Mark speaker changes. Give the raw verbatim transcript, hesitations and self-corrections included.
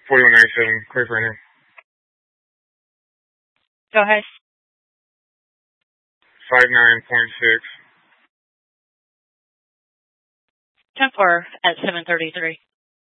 Speaker 1: forty-one ninety-seven, clear for enter.
Speaker 2: Go ahead.
Speaker 1: five nine point six.
Speaker 2: ten four at seven thirty-three.